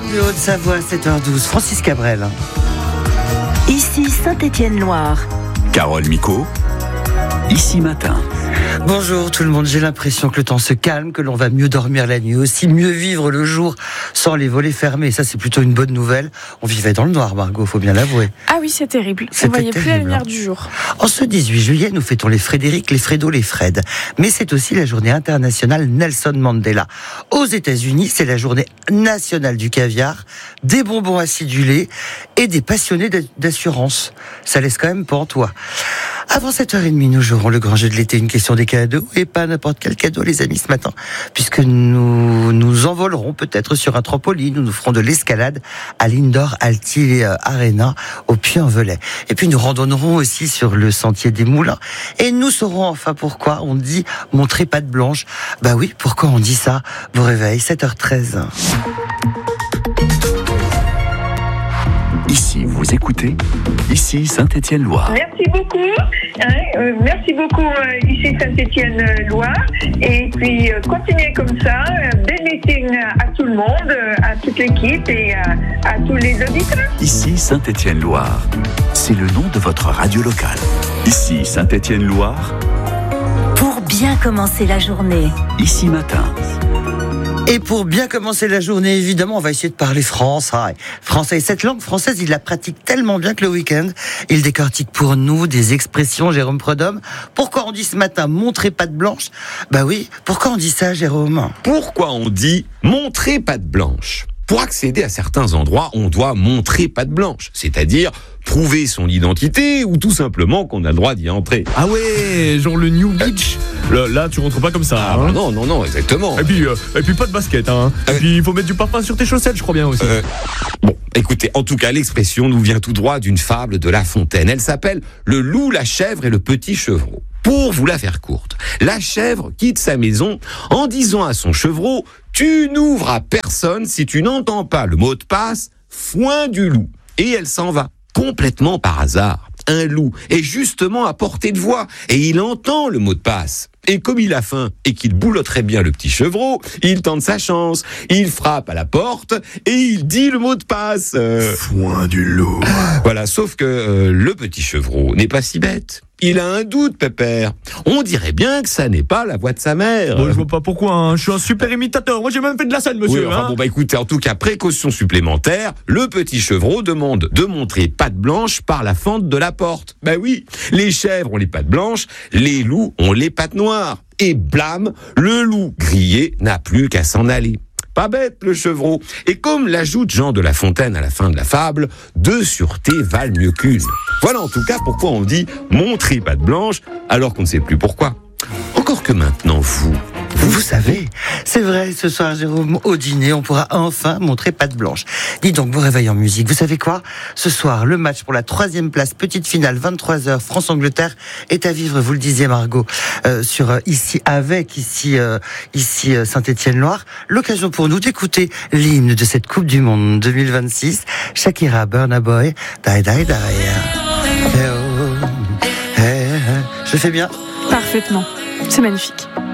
de Haute-Savoie, 7h12. Francis Cabrel. Ici Saint-Étienne-Loire. Carole Micot, Ici Matin. Bonjour tout le monde, j'ai l'impression que le temps se calme, que l'on va mieux dormir la nuit, aussi mieux vivre le jour sans les volets fermés. Ça, c'est plutôt une bonne nouvelle. On vivait dans le noir, Margot, faut bien l'avouer. Ah oui, c'est terrible. On C'était voyait plus la terrible, lumière hein. du jour. En ce 18 juillet, nous fêtons les Frédéric, les Fredo, les Fred. Mais c'est aussi la journée internationale Nelson Mandela. Aux États-Unis, c'est la journée nationale du caviar, des bonbons acidulés et des passionnés d'assurance. Ça laisse quand même pantois. Avant 7h30, nous jouerons le grand jeu de l'été, une question des cadeaux, et pas n'importe quel cadeau, les amis, ce matin, puisque nous nous envolerons peut-être sur un trampoline, nous ferons de l'escalade à l'Indoor Alti Arena, au Puy-en-Velay. Et puis nous randonnerons aussi sur le sentier des Moulins, et nous saurons enfin pourquoi on dit montrer patte blanche. Bah oui, pourquoi on dit ça? Vous réveillez, 7h13. Ici, vous écoutez Ici Saint-Étienne-Loire. Merci beaucoup. Merci beaucoup ici Saint-Étienne-Loire. Et puis continuez comme ça. Bel meeting à tout le monde, à toute l'équipe et à tous les auditeurs. Ici Saint-Étienne-Loire. C'est le nom de votre radio locale. Ici Saint-Étienne-Loire. Pour bien commencer la journée. Ici Matin. Et pour bien commencer la journée, évidemment, on va essayer de parler français. Français. Cette langue française, il la pratique tellement bien que le week-end, il décortique pour nous des expressions, Jérôme Prudhomme. Pourquoi on dit ce matin montrer patte blanche? Bah oui, pourquoi on dit ça, Jérôme? Pourquoi on dit montrer patte blanche? Pour accéder à certains endroits, on doit montrer patte blanche, c'est-à-dire prouver son identité ou tout simplement qu'on a le droit d'y entrer. Ah ouais, genre le New Beach. Là, tu rentres pas comme ça. Ah bah non, exactement. Et puis pas de basket, hein. Et puis il faut mettre du parfum sur tes chaussettes, je crois bien aussi. Bon, écoutez, en tout cas, l'expression nous vient tout droit d'une fable de La Fontaine. Elle s'appelle Le loup, la chèvre et le petit chevreau. Pour vous la faire courte, la chèvre quitte sa maison en disant à son chevreau « Tu n'ouvres à personne si tu n'entends pas le mot de passe, foin du loup ». Et elle s'en va, complètement par hasard. Un loup est justement à portée de voix et il entend le mot de passe. Et comme il a faim et qu'il boulotterait bien le petit chevreau, il tente sa chance. Il frappe à la porte et il dit le mot de passe. Foin du loup. Voilà, sauf que le petit chevreau n'est pas si bête. Il a un doute, pépère. On dirait bien que ça n'est pas la voix de sa mère. Bon, je vois pas pourquoi, hein. Je suis un super imitateur. Moi, j'ai même fait de la scène, monsieur. Oui, enfin, écoutez, en tout cas, précaution supplémentaire, le petit chevreau demande de montrer patte blanche par la fente de la porte. Ben oui, les chèvres ont les pattes blanches, les loups ont les pattes noires. Et blâme, le loup grillé n'a plus qu'à s'en aller. Pas bête, le chevreau. Et comme l'ajoute Jean de La Fontaine à la fin de la fable, 2 sûretés valent mieux qu'une. Voilà en tout cas pourquoi on dit montrer patte blanche, alors qu'on ne sait plus pourquoi. Encore que maintenant, Vous savez, c'est vrai, ce soir, Jérôme, au dîner, on pourra enfin montrer patte blanche. Dis donc, vous réveillez en musique. Vous savez quoi? Ce soir, le match pour la 3e place, petite finale, 23h, France-Angleterre, est à vivre, vous le disiez, Margot, sur ici Saint-Étienne-Loire. L'occasion pour nous d'écouter l'hymne de cette Coupe du Monde 2026. Shakira, Burna Boy, Die Die Die. Je fais bien? Parfaitement. C'est magnifique.